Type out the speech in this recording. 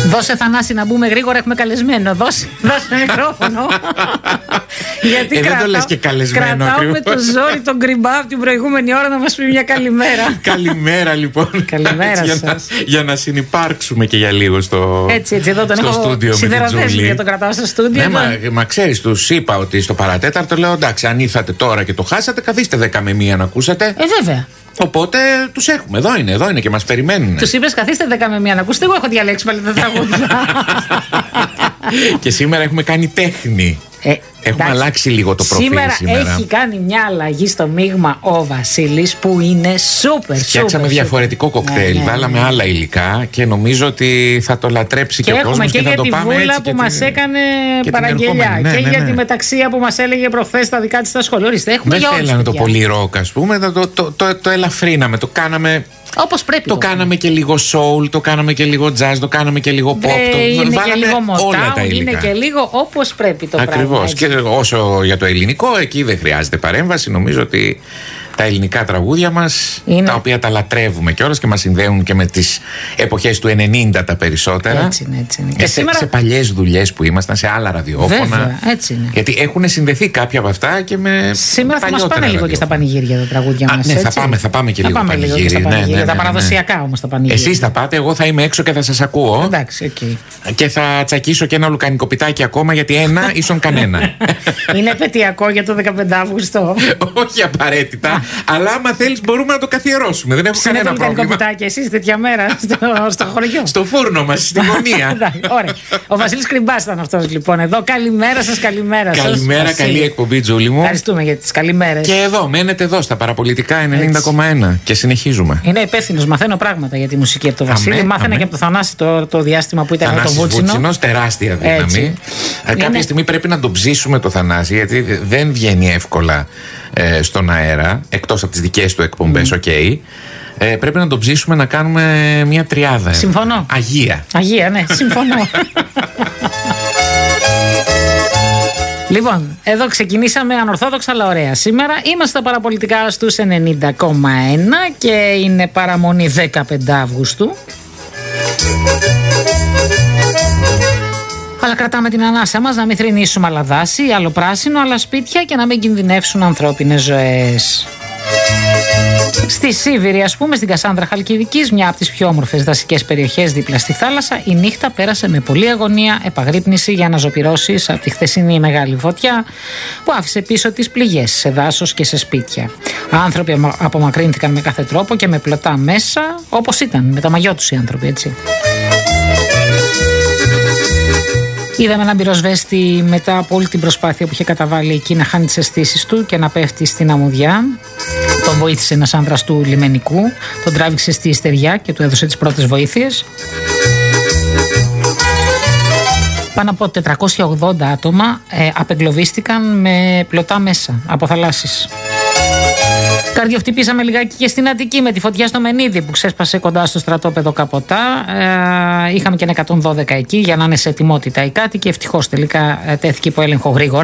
Δώσε Θανάση να μπούμε γρήγορα, έχουμε καλεσμένο. Δώσε μικρόφωνο. Γιατί δεν το λες και καλεσμένο κρατάω με το ζόρι τον Γκριμπά από την προηγούμενη ώρα να μας πει μια καλημέρα. Καλημέρα λοιπόν. Καλημέρα σας. Για να συνυπάρξουμε και για λίγο στο έτσι, εδώ τον έχω σιδεροδέσμη για τον κρατάω στο στούντιο. Ναι, μα ξέρεις, τους είπα ότι στο παρατέταρτο λέω εντάξει, αν ήρθατε τώρα και το χάσατε, καθίστε 10 με 1 να ακούσατε. Βέβαια. Οπότε τους έχουμε, εδώ είναι και μας περιμένουν. Τους είπες καθίστε 10 με 1 να ακούσετε. Εγώ έχω διαλέξει πάλι τα τραγούδια. Και σήμερα έχουμε κάνει τέχνη. Έχουμε αλλάξει λίγο το προφίλ σήμερα. Έχει κάνει μια αλλαγή στο μείγμα ο Βασίλης που είναι σούπερ. Φτιάξαμε διαφορετικό κοκτέιλ, βάλαμε άλλα υλικά και νομίζω ότι θα το λατρέψει και ο κόσμος και θα το πάμε έτσι. Και έχουμε και για τη Βούλα που μας έκανε παραγγελιά και για τη Μεταξία που μας έλεγε προχθές τα δικά της στα σχολεία. Δεν θέλανε το πολύ ροκ, ας πούμε, το ελαφρύναμε, το κάναμε. Όπως πρέπει. Το κάναμε και λίγο soul, το κάναμε και λίγο jazz, το κάναμε και λίγο pop. Είναι και λίγο όλα τα υλικά. Είναι και λίγο όπως πρέπει το πράγμα. Ακριβώς. Και όσο για το ελληνικό, εκεί δεν χρειάζεται παρέμβαση. Νομίζω ότι τα ελληνικά τραγούδια μας, τα οποία τα λατρεύουμε κιόλας και μας συνδέουν και με τις εποχές του 90 τα περισσότερα. Έτσι είναι. Και σήμερα σε παλιές δουλειές που ήμασταν, σε άλλα ραδιόφωνα. Βέβαια, έτσι είναι. Γιατί έχουν συνδεθεί κάποια από αυτά και με. Σήμερα θα μας πάνε λίγο και στα πανηγύρια τα τραγούδια μας. Ναι, θα πάμε και λίγο πανηγύρι. Τα παραδοσιακά όμως τα πανηγύρια. Εσείς θα πάτε, εγώ θα είμαι έξω και θα σας ακούω. Εντάξει, και θα τσακίσω και ένα λουκανικοπιτάκι ακόμα, γιατί ένα ίσον κανένα. Είναι επαιτειακό για το 15 Αύγουστο. Όχι απαραίτητα. Αλλά άμα θέλεις μπορούμε να το καθιερώσουμε. Δεν έχω κανένα πρόβλημα. Κοπιτάκι, εσείς τέτοια μέρα στο χωριό. Στο φούρνο μας, στη γωνία. Ωραία. Ο Βασίλης Κριμπάς ήταν αυτός λοιπόν εδώ. Καλημέρα σας, καλημέρα σας. Καλημέρα, καλή εκπομπή, Τζούλη μου. Ευχαριστούμε για τις καλημέρες. Και εδώ, μένετε εδώ στα παραπολιτικά 90,1 και συνεχίζουμε. Είναι υπεύθυνος, μαθαίνω πράγματα για τη μουσική από τον Βασίλη. Μάθαινα και από το Θανάση το διάστημα που ήταν το Βούτσινο. Βούτσινος, τεράστια δύναμη. Κάποια στιγμή πρέπει να τον ψήσουμε το Θανάση, γιατί δεν βγαίνει εύκολα στον αέρα, εκτός από τις δικές του εκπομπές, πρέπει να τον ψήσουμε να κάνουμε μια τριάδα. Συμφωνώ. Αγία, ναι, συμφωνώ. Λοιπόν, εδώ ξεκινήσαμε ανορθόδοξα αλλά ωραία. Σήμερα είμαστε στα παραπολιτικά στους 90,1 και είναι παραμονή 15 Αυγούστου. Αλλά κρατάμε την ανάσα μας να μην θρηνήσουμε άλλα δάση, άλλο πράσινο, άλλα σπίτια και να μην κινδυνεύσουν ανθρώπινες ζωές. Στη Σίβηρη, ας πούμε, στην Κασάνδρα Χαλκιδικής, μια από τις πιο όμορφες δασικές περιοχές δίπλα στη θάλασσα, η νύχτα πέρασε με πολλή αγωνία, επαγρύπνηση για αναζωπυρώσεις από τη χθεσινή μεγάλη φωτιά που άφησε πίσω τις πληγές σε δάσος και σε σπίτια. Άνθρωποι απομακρύνθηκαν με κάθε τρόπο και με πλωτά μέσα, όπως ήταν, με τα μαγιό τους οι άνθρωποι, έτσι. Είδαμε έναν πυροσβέστη μετά από όλη την προσπάθεια που είχε καταβάλει εκεί να χάνει τις αισθήσεις του και να πέφτει στην αμμουδιά. Τον βοήθησε ένας άνδρας του λιμενικού, τον τράβηξε στη στεριά και του έδωσε τις πρώτες βοήθειες. Πάνω από 480 άτομα απεγκλωβίστηκαν με πλωτά μέσα από θαλάσσης. Καρδιοχτυπήσαμε λιγάκι και στην Αττική με τη φωτιά στο Μενίδη που ξέσπασε κοντά στο στρατόπεδο Καποτά. Είχαμε και ένα 112 εκεί για να είναι σε ετοιμότητα οι κάτοικοι. Ευτυχώς τελικά τέθηκε υπό έλεγχο γρήγορα.